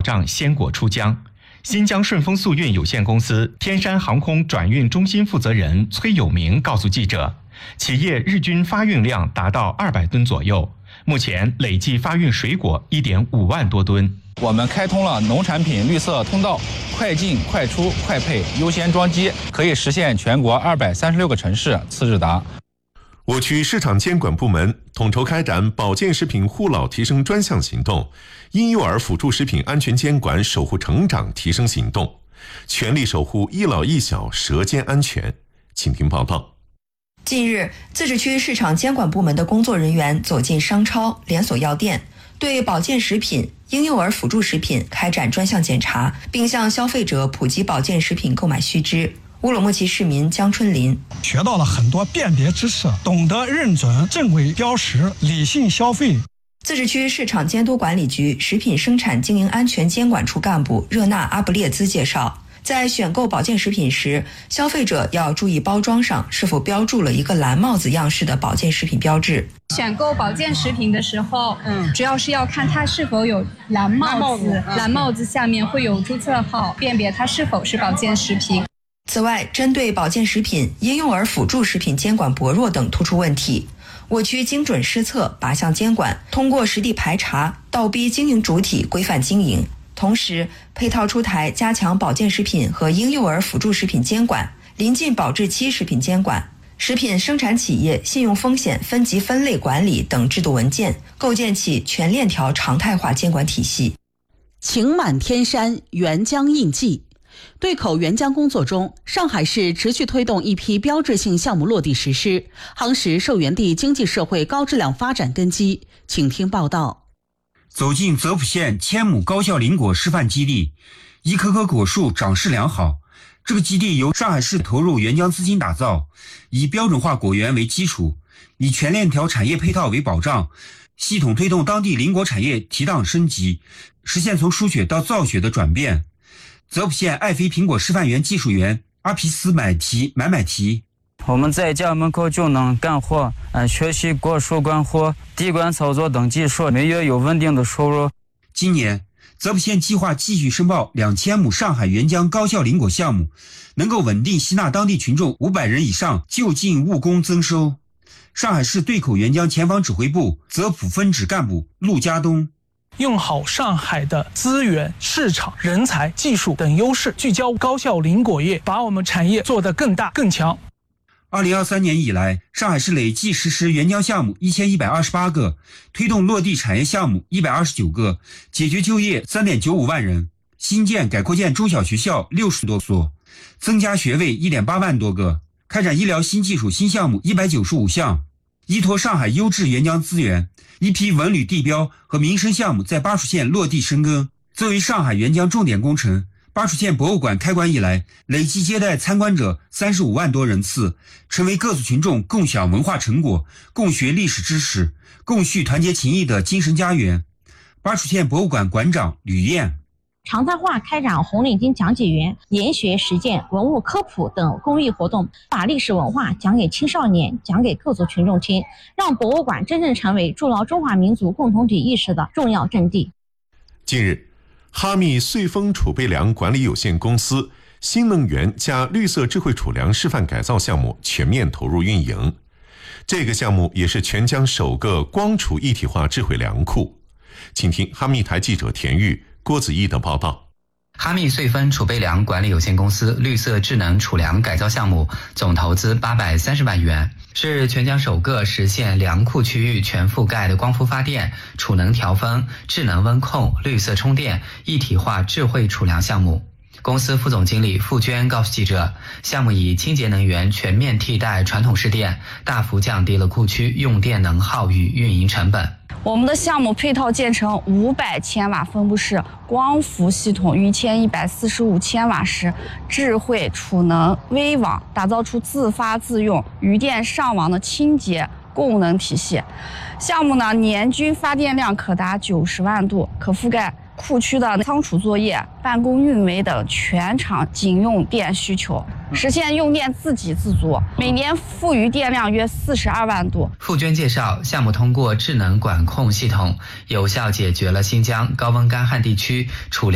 障鲜果出江。新疆顺丰速运有限公司天山航空转运中心负责人崔有明告诉记者，企业日均发运量达到200吨左右，目前累计发运水果1.5万多吨。 我们开通了农产品绿色通道，快进快出快配优先装机，可以实现全国236个城市次日达。 我区市场监管部门统筹开展保健食品护老提升专项行动、婴幼儿辅助食品安全监管守护成长提升行动，全力守护一老一小舌尖安全。请听报道。 近日，自治区市场监管部门的工作人员走进商超、连锁药店，对保健食品、婴幼儿辅助食品开展专项检查，并向消费者普及保健食品购买须知。乌鲁木齐市民江春林学到了很多辨别知识，懂得认准正规标识，理性消费。 自治区市场监督管理局食品生产经营安全监管处干部热纳阿布列兹介绍，在选购保健食品时，消费者要注意包装上是否标注了一个蓝帽子样式的保健食品标志。 选购保健食品的时候，主要是要看它是否有蓝帽子，蓝帽子下面会有注册号，辨别它是否是保健食品。 此外，针对保健食品、婴幼儿辅助食品监管薄弱等突出问题，我区精准施策拔项监管，通过实地排查，倒逼经营主体规范经营。同时，配套出台加强保健食品和婴幼儿辅助食品监管、临近保质期食品监管、食品生产企业信用风险分级分类管理等制度文件，构建起全链条常态化监管体系。 晴满天山，沅江印记。对口沅江工作中，上海市持续推动一批标志性项目落地实施，夯实受源地经济社会高质量发展根基。请听报道。 走进泽普县千亩高效林果示范基地，一棵棵果树长势良好。这个基地由上海市投入沅江资金打造，以标准化果园为基础，以全链条产业配套为保障，系统推动当地林果产业提档升级，实现从输血到造血的转变。泽普县爱妃苹果示范园技术员阿皮斯买提， 我们在家门口就能干活，学习果树管活、滴管操作等技术，每月有稳定的收入。 今年泽普县计划继续申报2000亩上海沅江高效林果项目，能够稳定吸纳当地群众500人以上就近务工增收。上海市对口沅江前方指挥部泽普分指干部陆家东， 用好上海的资源、市场、人才、技术等优势，聚焦高效林果业，把我们产业做得更大更强。 2023年以来，上海市累计实施沅江项目1128个，推动落地产业项目129个，解决就业3.95万人，新建改扩建中小学校60多所，增加学位1.8万多个，开展医疗新技术新项目195项。依托上海优质沅江资源，一批文旅地标和民生项目在巴蜀县落地生根。作为上海沅江重点工程，巴蜀县博物馆开馆以来，累计接待参观者35万多人次，成为各族群众共享文化成果、共学历史知识、共叙团结情谊的精神家园。巴蜀县博物馆馆长吕燕。 常态化开展红领巾讲解员、研学实践、文物科普等公益活动，把历史文化讲给青少年，讲给各族群众听，让博物馆真正成为筑牢中华民族共同体意识的重要阵地。 近日，哈密穗丰储备粮管理有限公司新能源加绿色智慧储粮示范改造项目全面投入运营。这个项目也是全疆首个光储一体化智慧粮库。请听哈密台记者田玉、郭子毅的报道。 哈密穗丰储备粮管理有限公司绿色智能储粮改造项目总投资830万元，是全疆首个实现粮库区域全覆盖的光伏发电、储能调峰、智能温控、绿色充电一体化智慧储粮项目。公司副总经理付娟告诉记者，项目以清洁能源全面替代传统市电，大幅降低了库区用电能耗与运营成本。 我们的项目配套建成500千瓦分布式光伏系统与1145千瓦时智慧储能微网，打造出自发自用、余电上网的清洁供能体系。项目呢，年均发电量可达90万度，可覆盖库区的仓储作业、办公运维等全场警用电需求，实现用电自给自足，每年富余电量约42万度。 付娟介绍，项目通过智能管控系统，有效解决了新疆高温干旱地区储粮